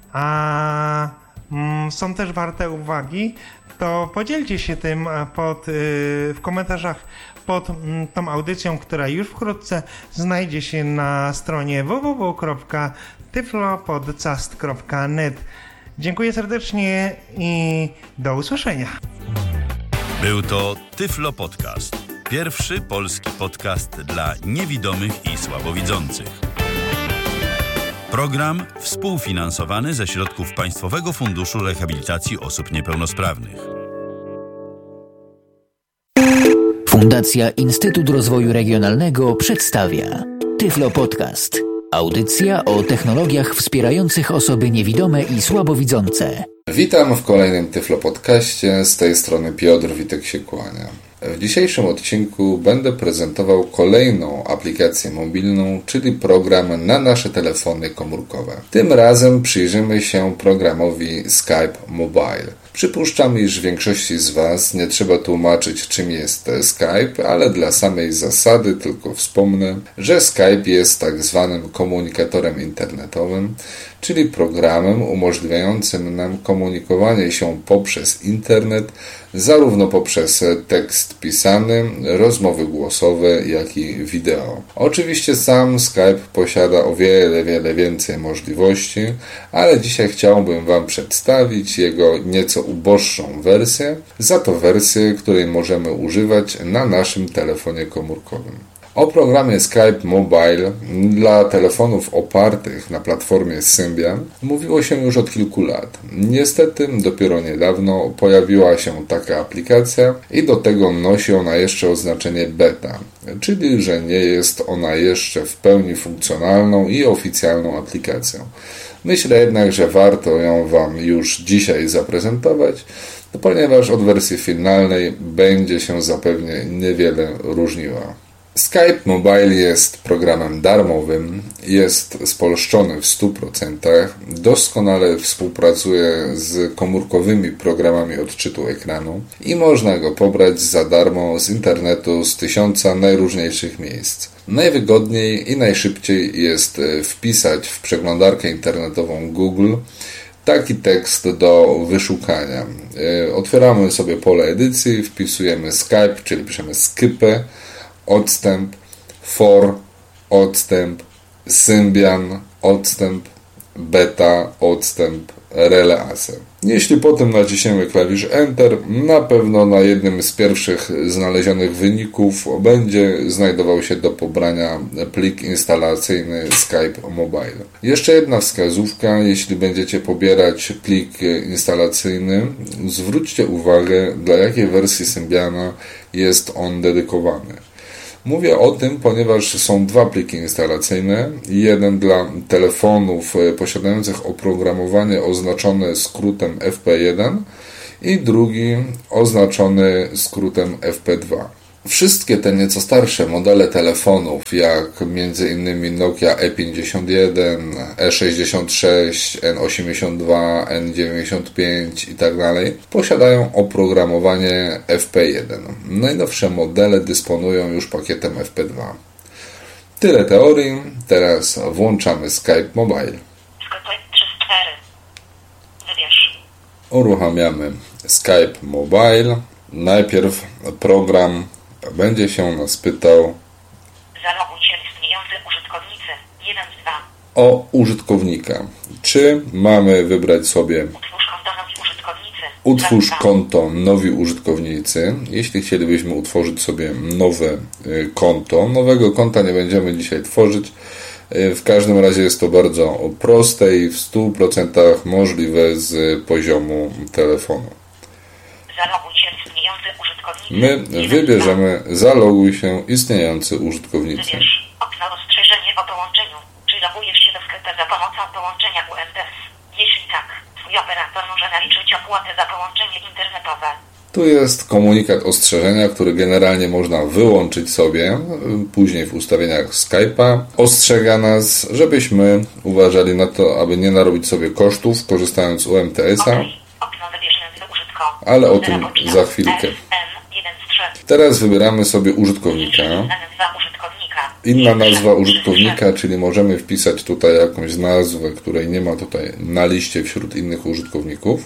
a są też warte uwagi, to podzielcie się tym w komentarzach pod tą audycją, która już wkrótce znajdzie się na stronie www.tyflopodcast.net. Dziękuję serdecznie i do usłyszenia. Był to Tyflo Podcast. Pierwszy polski podcast dla niewidomych i słabowidzących. Program współfinansowany ze środków Państwowego Funduszu Rehabilitacji Osób Niepełnosprawnych. Fundacja Instytut Rozwoju Regionalnego przedstawia Tyflo Podcast. Audycja o technologiach wspierających osoby niewidome i słabowidzące. Witam w kolejnym Tyflo Podcaście. Z tej strony Piotr Witek się kłania. W dzisiejszym odcinku będę prezentował kolejną aplikację mobilną, czyli program na nasze telefony komórkowe. Tym razem przyjrzymy się programowi Skype Mobile. Przypuszczam, iż większości z Was nie trzeba tłumaczyć, czym jest Skype, ale dla samej zasady tylko wspomnę, że Skype jest tak zwanym komunikatorem internetowym, czyli programem umożliwiającym nam komunikowanie się poprzez internet, zarówno poprzez tekst pisany, rozmowy głosowe, jak i wideo. Oczywiście sam Skype posiada o wiele więcej możliwości, ale dzisiaj chciałbym Wam przedstawić jego nieco uboższą wersję, za to wersję, której możemy używać na naszym telefonie komórkowym. O programie Skype Mobile dla telefonów opartych na platformie Symbian mówiło się już od kilku lat. Niestety dopiero niedawno pojawiła się taka aplikacja i do tego nosi ona jeszcze oznaczenie beta, czyli że nie jest ona jeszcze w pełni funkcjonalną i oficjalną aplikacją. Myślę jednak, że warto ją Wam już dzisiaj zaprezentować, ponieważ od wersji finalnej będzie się zapewne niewiele różniła. Skype Mobile jest programem darmowym, jest spolszczony w 100%, doskonale współpracuje z komórkowymi programami odczytu ekranu i można go pobrać za darmo z internetu z 1000 najróżniejszych miejsc. Najwygodniej i najszybciej jest wpisać w przeglądarkę internetową Google taki tekst do wyszukania. Otwieramy sobie pole edycji, wpisujemy Skype, czyli piszemy Skype, odstęp, for, odstęp, Symbian, odstęp, beta, odstęp, release. Jeśli potem naciśniemy klawisz Enter, na pewno na jednym z pierwszych znalezionych wyników będzie znajdował się do pobrania plik instalacyjny Skype Mobile. Jeszcze jedna wskazówka, jeśli będziecie pobierać plik instalacyjny, zwróćcie uwagę, dla jakiej wersji Symbiana jest on dedykowany. Mówię o tym, ponieważ są dwa pliki instalacyjne. Jeden dla telefonów posiadających oprogramowanie oznaczone skrótem FP1 i drugi oznaczony skrótem FP2. Wszystkie te nieco starsze modele telefonów, jak m.in. Nokia E51, E66, N82, N95 itd. posiadają oprogramowanie FP1. Najnowsze modele dysponują już pakietem FP2. Tyle teorii, teraz włączamy Skype Mobile. Uruchamiamy Skype Mobile. Najpierw program będzie się nas pytał zaloguj się istniejący użytkownicy 1 z 2. O użytkownika. Czy mamy wybrać sobie Utwórz konto nowi użytkownicy. Utwórz konto nowi użytkownicy. Jeśli chcielibyśmy utworzyć sobie nowe konto, nowego konta nie będziemy dzisiaj tworzyć. W każdym razie jest to bardzo proste i w 100% możliwe z poziomu telefonu. Zaloguj się istniejący użytkownicy. My wybierzemy zaloguj się istniejący użytkownicy. Wybierz okno ostrzeżenie o połączeniu. Czy logujesz się do Skype'a za pomocą połączenia UMTS? Jeśli tak, twój operator może naliczyć opłatę za połączenie internetowe. Tu jest komunikat ostrzeżenia, który generalnie można wyłączyć sobie później w ustawieniach Skype'a. Ostrzega nas, żebyśmy uważali na to, aby nie narobić sobie kosztów korzystając z UMTS-a. Ale o tym za chwilkę. Teraz wybieramy sobie użytkownika. Inna nazwa użytkownika, czyli możemy wpisać tutaj jakąś nazwę, której nie ma tutaj na liście wśród innych użytkowników.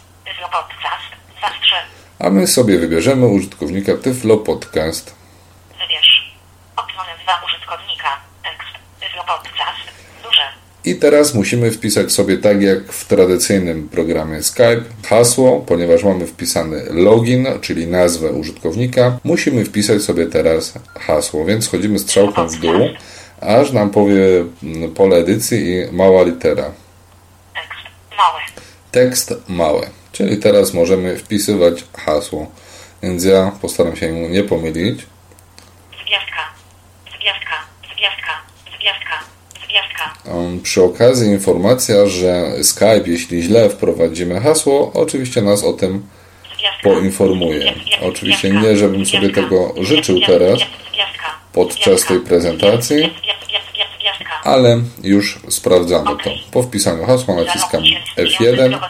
A my sobie wybierzemy użytkownika Tyflo Podcast. Wybierz okno nazwa użytkownika. Tekst Tyflo Podcast. Duże. I teraz musimy wpisać sobie, tak jak w tradycyjnym programie Skype, hasło, ponieważ mamy wpisany login, czyli nazwę użytkownika. Musimy wpisać sobie teraz hasło, więc chodzimy strzałką w dół, aż nam powie pole edycji i mała litera. Tekst mały. Tekst mały, czyli teraz możemy wpisywać hasło, więc ja postaram się mu nie pomylić. Gwiazdka, gwiazdka, gwiazdka, gwiazdka. Przy okazji informacja, że Skype, jeśli źle wprowadzimy hasło, oczywiście nas o tym poinformuje. Oczywiście nie, żebym sobie tego życzył teraz podczas tej prezentacji, ale już sprawdzamy to. Po wpisaniu hasła naciskam F1.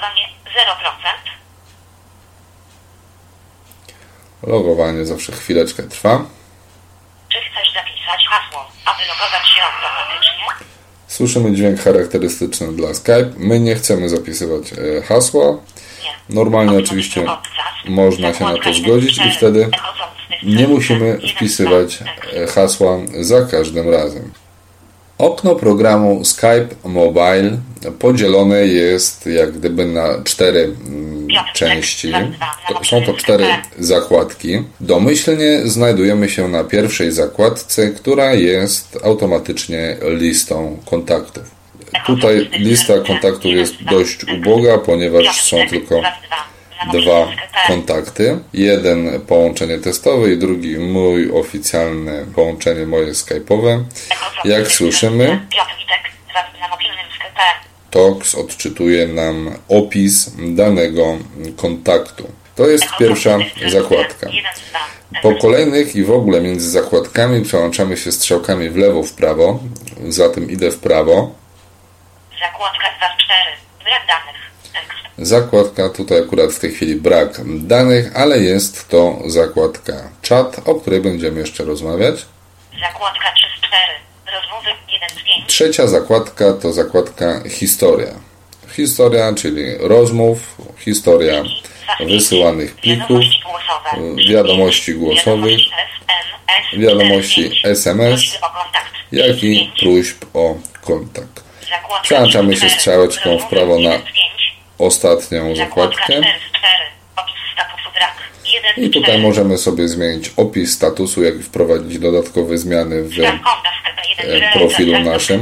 Logowanie zawsze chwileczkę trwa. Czy chcesz zapisać hasło, aby logować się automatycznie? Słyszymy dźwięk charakterystyczny dla Skype. My nie chcemy zapisywać hasła. Normalnie oczywiście można się na to zgodzić i wtedy nie musimy wpisywać hasła za każdym razem. Okno programu Skype Mobile podzielone jest jak gdyby na 4 części. Są to 4 zakładki. Domyślnie znajdujemy się na pierwszej zakładce, która jest automatycznie listą kontaktów. Tutaj lista kontaktów jest dość uboga, ponieważ są tylko 2 kontakty. Jeden połączenie testowe i drugi mój oficjalne połączenie moje skype'owe. Jak słyszymy, TOX odczytuje nam opis danego kontaktu. To jest pierwsza zakładka. Po kolejnych i w ogóle między zakładkami przełączamy się strzałkami w lewo, w prawo. Zatem idę w prawo. Zakładka 2-4. Brak danych. Zakładka, tutaj akurat w tej chwili brak danych, ale jest to zakładka czat, o której będziemy jeszcze rozmawiać. Zakładka 3-4. Rozmowy 1-5. Trzecia zakładka to zakładka historia. Historia, czyli rozmów, historia wysyłanych plików, wiadomości głosowych, wiadomości SMS, jak i próśb o kontakt. Przełączamy się strzałeczką w prawo na ostatnią zakładkę. 4 z 4. Opis statusu brak. 1 I tutaj możemy sobie zmienić opis statusu, jak i wprowadzić dodatkowe zmiany w profilu naszym.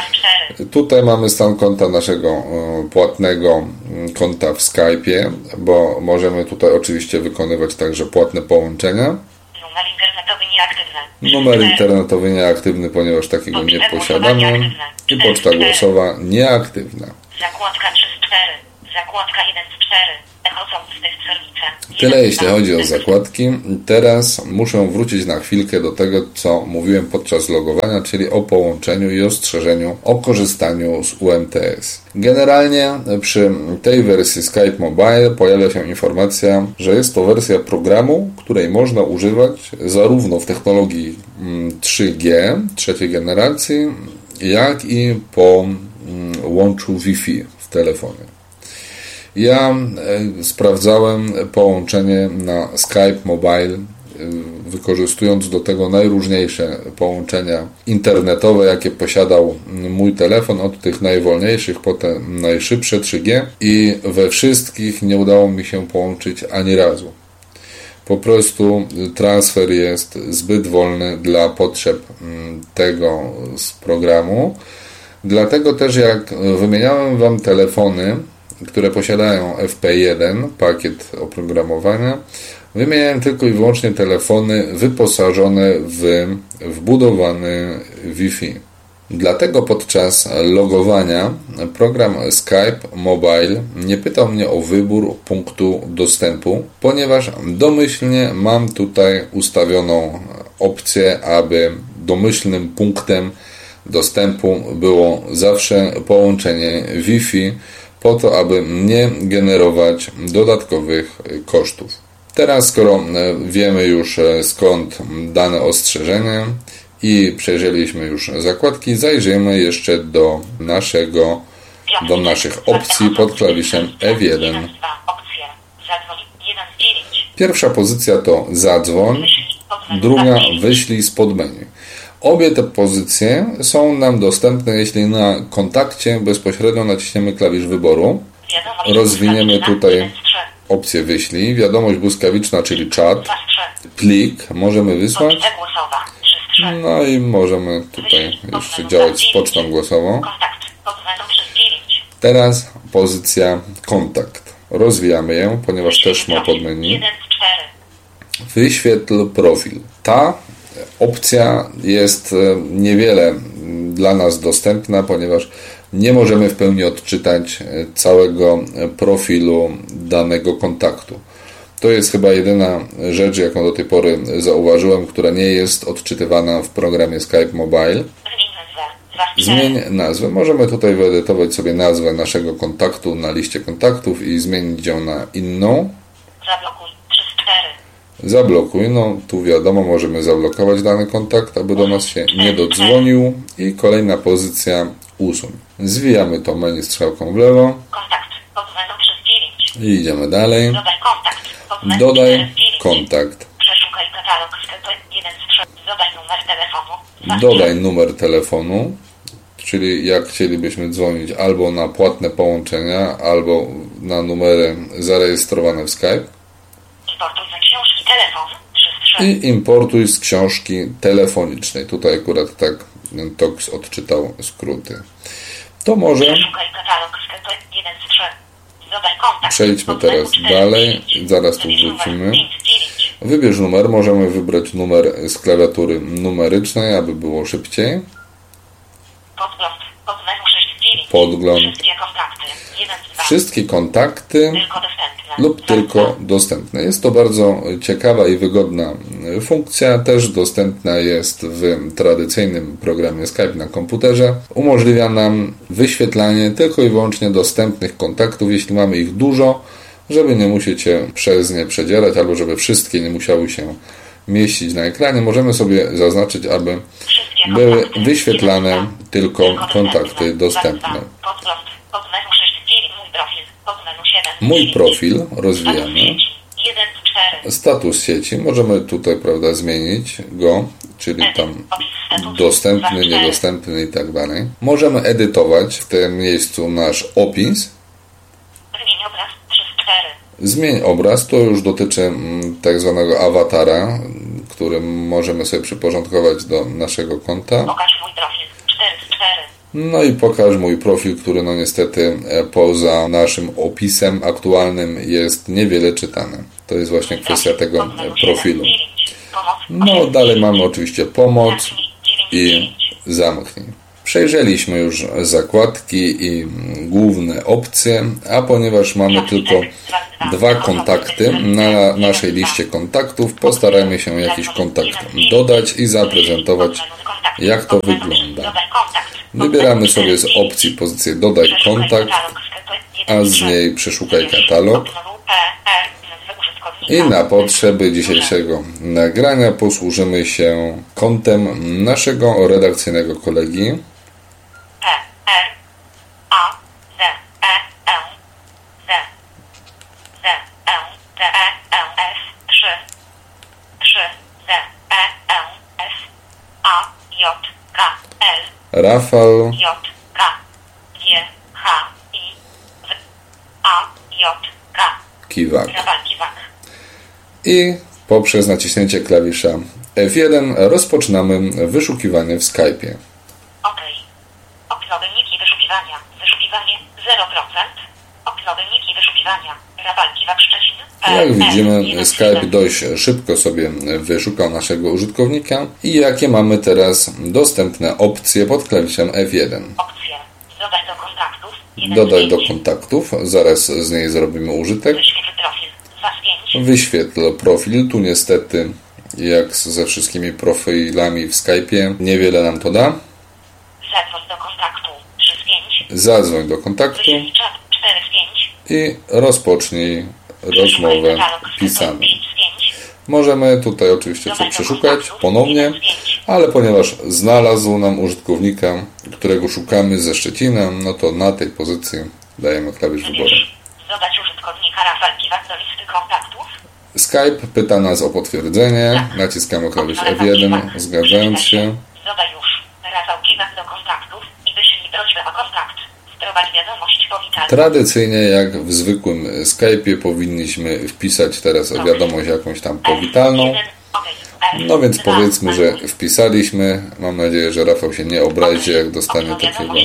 Tutaj mamy stan konta naszego płatnego konta w Skype'ie, bo możemy tutaj oczywiście wykonywać także płatne połączenia. Numer internetowy nieaktywny. Numer internetowy nieaktywny, ponieważ takiego nie posiadamy. I poczta głosowa nieaktywna. Zakładka 3 z 4. Zakładka 1 z 4. Echozący serwice. Tyle jeśli chodzi o zakładki. Teraz muszę wrócić na chwilkę do tego, co mówiłem podczas logowania, czyli o połączeniu i ostrzeżeniu o korzystaniu z UMTS. Generalnie przy tej wersji Skype Mobile pojawia się informacja, że jest to wersja programu, której można używać zarówno w technologii 3G, trzeciej generacji, jak i po łączu Wi-Fi w telefonie. Ja sprawdzałem połączenie na Skype Mobile, wykorzystując do tego najróżniejsze połączenia internetowe, jakie posiadał mój telefon, od tych najwolniejszych po te najszybsze 3G, i we wszystkich nie udało mi się połączyć ani razu. Po prostu transfer jest zbyt wolny dla potrzeb tego z programu. Dlatego też jak wymieniałem Wam telefony, które posiadają FP1, pakiet oprogramowania, wymieniałem tylko i wyłącznie telefony wyposażone w wbudowany Wi-Fi. Dlatego podczas logowania program Skype Mobile nie pytał mnie o wybór punktu dostępu, ponieważ domyślnie mam tutaj ustawioną opcję, aby domyślnym punktem dostępu było zawsze połączenie Wi-Fi, po to, aby nie generować dodatkowych kosztów. Teraz, skoro wiemy już skąd dane ostrzeżenia i przejrzeliśmy już zakładki, zajrzyjmy jeszcze do naszych opcji pod klawiszem F1. Pierwsza pozycja to zadzwoń, druga wyślij spod menu. Obie te pozycje są nam dostępne, jeśli na kontakcie bezpośrednio naciśniemy klawisz wyboru. Rozwiniemy tutaj opcję wyślij, wiadomość błyskawiczna, czyli czat, plik możemy wysłać. No i możemy tutaj jeszcze działać z pocztą głosową. Teraz pozycja kontakt. Rozwijamy ją, ponieważ też ma podmenu. Wyświetl profil. Ta opcja jest niewiele dla nas dostępna, ponieważ nie możemy w pełni odczytać całego profilu danego kontaktu. To jest chyba jedyna rzecz, jaką do tej pory zauważyłem, która nie jest odczytywana w programie Skype Mobile. Zmień nazwę. Możemy tutaj wyedytować sobie nazwę naszego kontaktu na liście kontaktów i zmienić ją na inną. Zablokuj 3-4. Zablokuj. No tu wiadomo, możemy zablokować dany kontakt, aby do nas się nie dodzwonił. I kolejna pozycja usuń. Zwijamy to menu strzałką w lewo. Kontakt pod numerem 3-9. I idziemy dalej. Dodaj kontakt pod numerem Dodaj 4-9. kontakt. Przeszukaj katalog sklepu 1 z 3. Dodaj numer telefonu. Dodaj numer telefonu, czyli jak chcielibyśmy dzwonić albo na płatne połączenia, albo na numery zarejestrowane w Skype. Importuj ze książki telefon 3 z 3. I importuj z książki telefonicznej. Tutaj akurat tak Tox odczytał skróty. To może Przeszukaj katalog sklepu 1 z 3. Dodaj kontakt. przejdźmy pod numerem teraz dalej. 4-9. Zaraz tu Wybierz numer wrócimy. 5 z 9. Wybierz numer. Możemy wybrać numer z klawiatury numerycznej, aby było szybciej. Podgląd pod numerem 6 z 9. Podgląd. Wszystkie kontakty 1 z 2. Wszystkie kontakty Tylko dostępne. lub tylko dostępne. Jest to bardzo ciekawa i wygodna funkcja. Też dostępna jest w tradycyjnym programie Skype na komputerze. Umożliwia nam wyświetlanie tylko i wyłącznie dostępnych kontaktów, jeśli mamy ich dużo, żeby nie musieć się przez nie przedzierać, albo żeby wszystkie nie musiały się mieścić na ekranie. Możemy sobie zaznaczyć, aby Wszystkie były kontakty. wyświetlane tylko kontakty dostępne. Podgląd pod numerem 6 z 9. Mój profil pod numerem 7 z Mój 9. profil Status rozwijamy. sieci 1 z 4. Status sieci. Możemy tutaj, prawda, zmienić go, czyli tam dostępny, niedostępny i tak dalej. Możemy edytować w tym miejscu nasz opis. Zmień obraz, to już dotyczy tak zwanego awatara, który możemy sobie przyporządkować do naszego konta. Pokaż mój profil 4 z 4. No i pokaż mój profil, który no niestety poza naszym opisem aktualnym jest niewiele czytany. To jest właśnie kwestia tego profilu. No dalej mamy oczywiście pomoc i zamknij. Przejrzeliśmy już zakładki i główne opcje, a ponieważ mamy tylko 2 kontakty na naszej liście kontaktów, postarajmy się jakiś kontakt dodać i zaprezentować, jak to wygląda. Wybieramy sobie z opcji pozycję dodaj kontakt, a z niej przeszukaj katalog. I na potrzeby dzisiejszego nagrania posłużymy się kontem naszego redakcyjnego kolegi. Rafał Kiwak. I poprzez naciśnięcie klawisza F1 rozpoczynamy wyszukiwanie w Skype'ie. OK. Okno wyniki wyszukiwania. Wyszukiwanie 0%. Okno wyniki wyszukiwania. Rafał Kiwak Szczecin. Jak widzimy, Skype dość szybko sobie wyszukał naszego użytkownika. I jakie mamy teraz dostępne opcje pod klawiszem F1? Opcje. Dodaj do kontaktów. Dodaj do kontaktów. Zaraz z niej zrobimy użytek. Wyświetl profil. 2 z 5. Wyświetl profil. Tu niestety, jak ze wszystkimi profilami w Skype'ie, niewiele nam to da. Zadzwoń do kontaktu. 3 z 5. Zadzwoń do kontaktu Wyślij czat. 4 z 5. i rozpocznij rozmowę pisaną. Możemy tutaj oczywiście coś przeszukać ponownie, ale ponieważ znalazł nam użytkownika, którego szukamy ze Szczecina, no to na tej pozycji dajemy klawisz wyboru. Dodać użytkownika Rafał Kiwak do listy kontaktów. Skype pyta nas o potwierdzenie, naciskamy klawisz F1, zgadzając się. Dodaj już Rafał Kiwak do kontaktów i wyślij prośbę o kontakt. Wprowadź wiadomość powitalną. Tradycyjnie, jak w zwykłym Skype'ie, powinniśmy wpisać teraz wiadomość jakąś tam powitalną. No więc powiedzmy, że wpisaliśmy. Mam nadzieję, że Rafał się nie obrazi, jak dostanie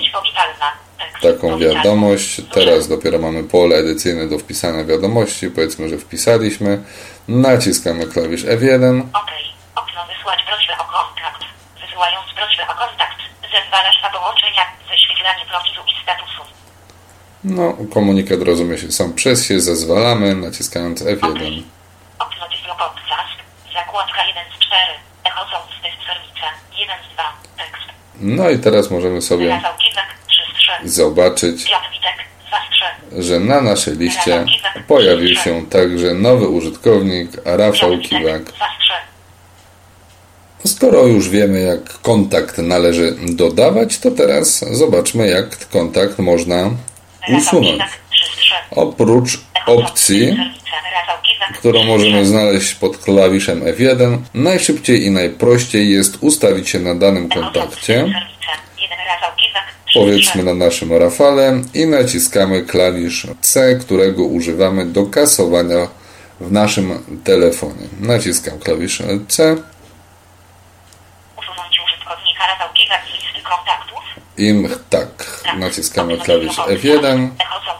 taką wiadomość. Teraz dopiero mamy pole edycyjne do wpisania wiadomości. Powiedzmy, że wpisaliśmy. Naciskamy klawisz F1. Okno wysłać prośbę o kontakt. Wysyłając prośbę o kontakt, zezwalasz na połączenia, wyświetlanie profilu i statusu. No, komunikat rozumie się sam przez się. Zezwalamy, naciskając F1. Okno Tyflo Podcast. Zakładka 1 z 4. Echo Sound Test Serwice. 1 z 2. Tekst. No i teraz możemy sobie Rafał Kiwak 3 z 3. zobaczyć, Piotr Witek 2 z 3. że na naszej liście pojawił się także nowy użytkownik Rafał Kiwak. 2 z 3. Skoro już wiemy, jak kontakt należy dodawać, to teraz zobaczmy, jak kontakt można usunąć. Oprócz opcji, którą możemy znaleźć pod klawiszem F1, najszybciej i najprościej jest ustawić się na danym kontakcie, powiedzmy na naszym Rafale, i naciskamy klawisz C, którego używamy do kasowania w naszym telefonie. Naciskam klawisz C. Usunąć użytkownika Rafał Kiwak z listy kontaktów. I tak, naciskamy klawisz F1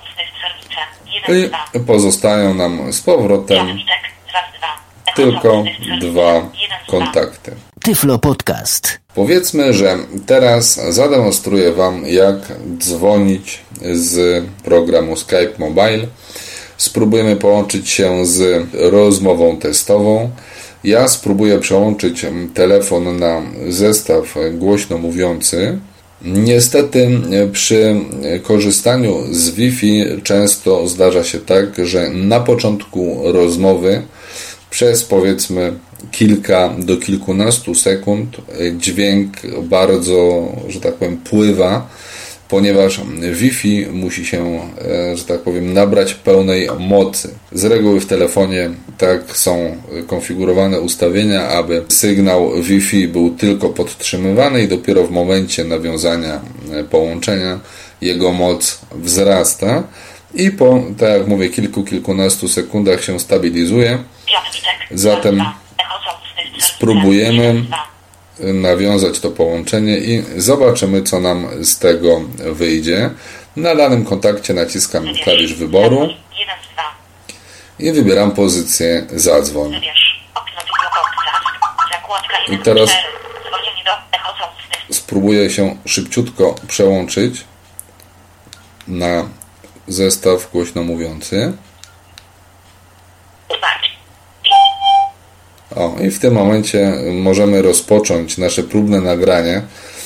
i pozostają nam z powrotem tylko 2 kontakty. Tyflo Podcast. Powiedzmy, że teraz zademonstruję Wam, jak dzwonić z programu Skype Mobile. Spróbujemy połączyć się z rozmową testową. Ja spróbuję przełączyć telefon na zestaw głośno mówiący. Niestety przy korzystaniu z Wi-Fi często zdarza się tak, że na początku rozmowy przez powiedzmy kilka do kilkunastu sekund dźwięk bardzo, że tak powiem, pływa, ponieważ Wi-Fi musi się, że tak powiem, nabrać pełnej mocy. Z reguły w telefonie tak są konfigurowane ustawienia, aby sygnał Wi-Fi był tylko podtrzymywany i dopiero w momencie nawiązania połączenia jego moc wzrasta. i po, tak jak mówię, kilkunastu sekundach się stabilizuje. Zatem spróbujemy nawiązać to połączenie i zobaczymy, co nam z tego wyjdzie. Na danym kontakcie naciskam klawisz wyboru i wybieram pozycję zadzwoń. I teraz spróbuję się szybciutko przełączyć na zestaw głośno mówiący. O, i w tym momencie możemy rozpocząć nasze próbne nagranie